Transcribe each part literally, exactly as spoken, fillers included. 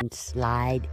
Slide.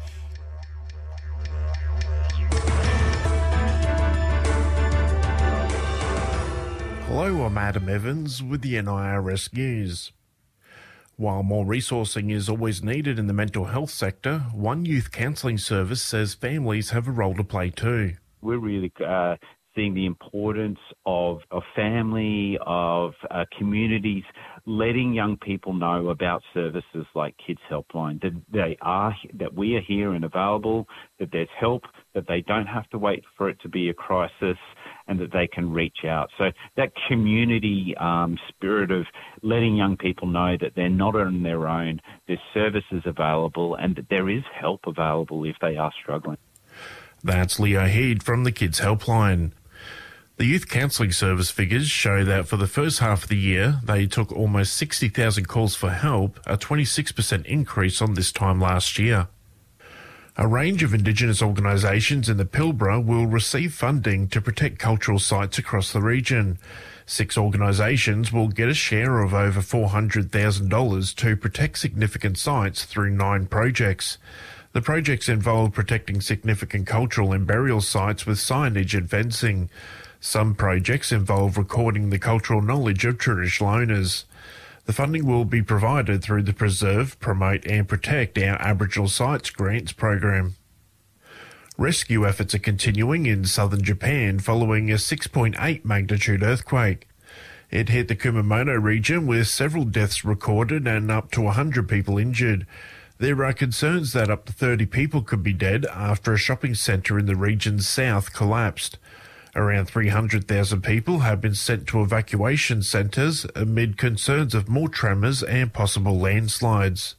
Hello, I'm Adam Evans with the N I R S News. While more resourcing is always needed in the mental health sector, One Youth Counselling Service says families have a role to play too. We're really uh, seeing the importance of a family, of uh, communities, letting young people know about services like Kids Helpline, that they are, that we are here and available, that there's help, that they don't have to wait for it to be a crisis, and that they can reach out. So that community um, spirit of letting young people know that they're not on their own, there's services available, and that there is help available if they are struggling. That's Leo Heed from the Kids Helpline. The Youth Counselling Service figures show that for the first half of the year, they took almost sixty thousand calls for help, a twenty-six percent increase on this time last year. A range of Indigenous organisations in the Pilbara will receive funding to protect cultural sites across the region. Six organisations will get a share of over four hundred thousand dollars to protect significant sites through nine projects. The projects involve protecting significant cultural and burial sites with signage and fencing. Some projects involve recording the cultural knowledge of traditional owners. The funding will be provided through the Preserve, Promote and Protect Our Aboriginal Sites Grants program. Rescue efforts are continuing in southern Japan following a six point eight magnitude earthquake. It hit the Kumamoto region with several deaths recorded and up to one hundred people injured. There are concerns that up to thirty people could be dead after a shopping centre in the region's south collapsed. Around three hundred thousand people have been sent to evacuation centres amid concerns of more tremors and possible landslides.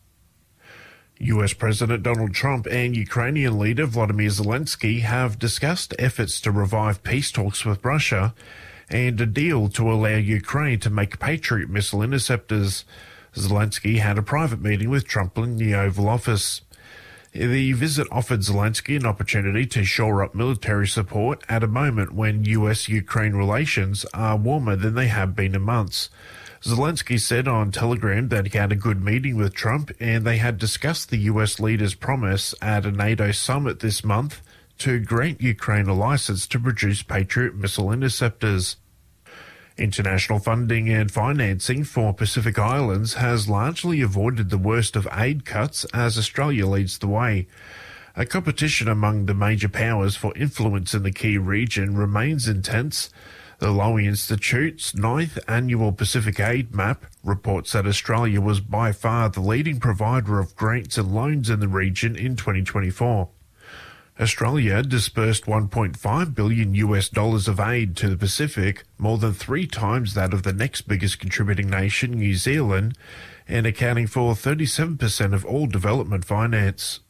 U S President Donald Trump and Ukrainian leader Volodymyr Zelensky have discussed efforts to revive peace talks with Russia and a deal to allow Ukraine to make Patriot missile interceptors. Zelensky had a private meeting with Trump in the Oval Office. The visit offered Zelensky an opportunity to shore up military support at a moment when U S Ukraine relations are warmer than they have been in months. Zelensky said on Telegram that he had a good meeting with Trump and they had discussed the U S leader's promise at a NATO summit this month to grant Ukraine a license to produce Patriot missile interceptors. International funding and financing for Pacific Islands has largely avoided the worst of aid cuts as Australia leads the way. A competition among the major powers for influence in the key region remains intense. The Lowy Institute's ninth annual Pacific Aid Map reports that Australia was by far the leading provider of grants and loans in the region in twenty twenty-four. Australia disbursed one point five billion U S dollars of aid to the Pacific, more than three times that of the next biggest contributing nation, New Zealand, and accounting for thirty-seven percent of all development finance.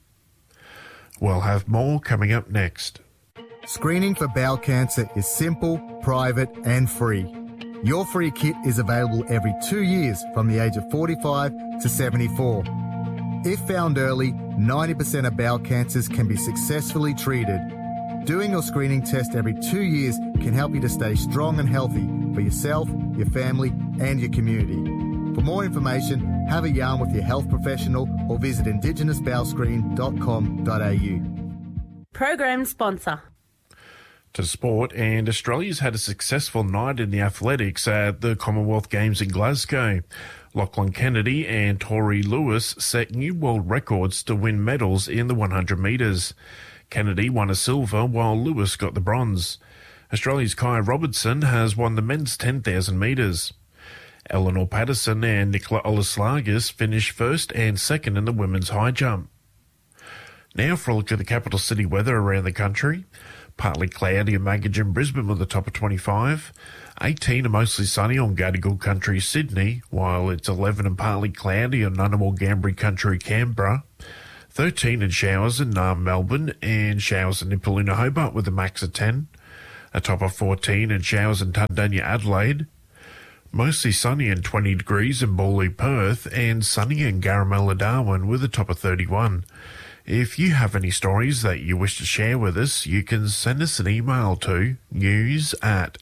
We'll have more coming up next. Screening for bowel cancer is simple, private and free. Your free kit is available every two years from the age of forty-five to seventy-four. If found early, ninety percent of bowel cancers can be successfully treated. Doing your screening test every two years can help you to stay strong and healthy for yourself, your family and your community. For more information, have a yarn with your health professional or visit indigenous bowel screen dot com dot a u. Program sponsor. To sport, and Australia's had a successful night in the athletics at the Commonwealth Games in Glasgow. Lachlan Kennedy and Tori Lewis set new world records to win medals in the one hundred metres. Kennedy won a silver while Lewis got the bronze. Australia's Kai Robertson has won the men's ten thousand metres. Eleanor Patterson and Nicola Olaslagis finished first and second in the women's high jump. Now for a look at the capital city weather around the country. Partly cloudy and Maggie and Brisbane with a top of twenty-five. eighteen and mostly sunny on Gadigal Country, Sydney, while it's eleven and partly cloudy on Ngunnawal Gambri Country, Canberra. thirteen and showers in Naarm, Melbourne, and showers in Nipaluna, Hobart with a max of ten. A top of fourteen and showers in Tundanya, Adelaide. Mostly sunny and twenty degrees in Bawley, Perth, and sunny in Garamella, Darwin with a top of thirty-one. If you have any stories that you wish to share with us, you can send us an email to news at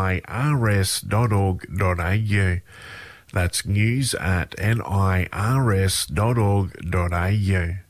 nirs dot org dot a u. That's news at nirs dot org dot a u.